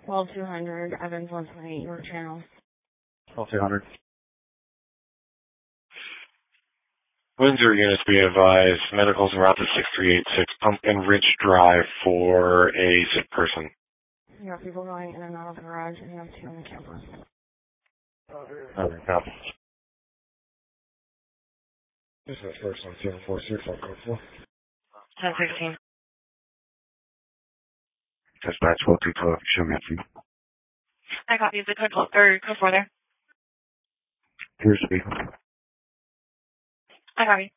12200 Evans 128 York Channel. 12200. Windsor units be advised, medicals en route to 6386 Pumpkin Ridge Drive for a sick person. You have people going in and out of the garage, and you have 2 in the camper. Okay, copy. This is first on 746, I'll go for. 1016. Dispatch 1212, show me a few. I copy the code 4 there. Here's the. I copy.